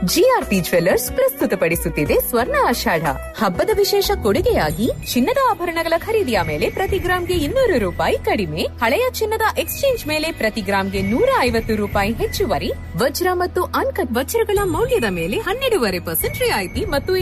GRP jewellers ಪ್ರಸ್ತುತಪಡಿಸುತ್ತಿದೆ ಸ್ವರ್ಣ ಆಷಾಢ. ಹಬ್ಬದ ವಿಶೇಷ ಕೊಡುಗೆಯಾಗಿ ಚಿನ್ನದ ಆಭರಣಗಳ ಖರೀದಿಯ ಮೇಲೆ ಪ್ರತಿ ಗ್ರಾಂಗೆ 200 ರೂಪಾಯಿ ಕಡಿಮೆ, ಹಳೆಯ ಚಿನ್ನದ ಎಕ್ಸ್ಚೇಂಜ್ ಮೇಲೆ ಪ್ರತಿ ಗ್ರಾಂಗೆ 150 ರೂಪಾಯಿ ಹೆಚ್ಚುವರಿ, ವಜ್ರ ಮತ್ತು ಅನ್ಕಟ್ ವಜ್ರಗಳ ಮೌಲ್ಯದ ಮೇಲೆ 12.5% ರಿಯಾಯಿತಿ ಮತ್ತು